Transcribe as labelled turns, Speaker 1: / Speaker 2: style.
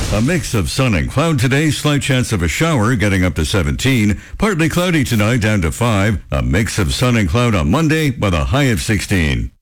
Speaker 1: A mix of sun and cloud today, slight chance of a shower getting up to 17. Partly cloudy tonight down to 5. A mix of sun and cloud on Monday with a high of 16.